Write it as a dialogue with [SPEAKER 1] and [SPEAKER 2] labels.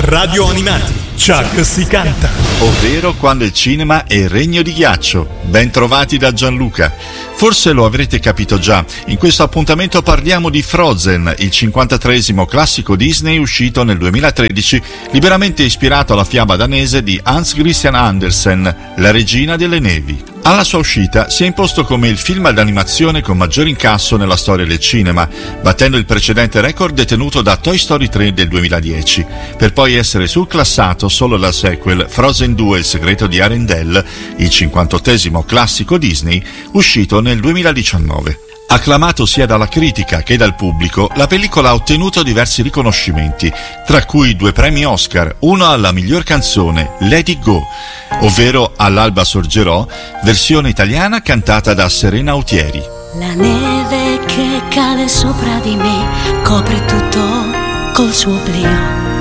[SPEAKER 1] Radio Animati, Chuck si canta.
[SPEAKER 2] Ovvero quando il cinema è il regno di ghiaccio. Ben trovati da Gianluca. Forse lo avrete capito già, in questo appuntamento parliamo di Frozen, il 53esimo classico Disney uscito nel 2013, liberamente ispirato alla fiaba danese di Hans Christian Andersen, La regina delle nevi. Alla sua uscita si è imposto come il film d'animazione con maggior incasso nella storia del cinema, battendo il precedente record detenuto da Toy Story 3 del 2010, per poi essere surclassato solo dal sequel Frozen 2 Il segreto di Arendelle, il 58esimo classico Disney uscito nel 2019. Acclamato sia dalla critica che dal pubblico, la pellicola ha ottenuto diversi riconoscimenti, tra cui 2 premi Oscar, uno alla miglior canzone, Let It Go, ovvero All'alba sorgerò, versione italiana cantata da Serena Autieri.
[SPEAKER 3] La neve che cade sopra di me copre tutto col suo oblio.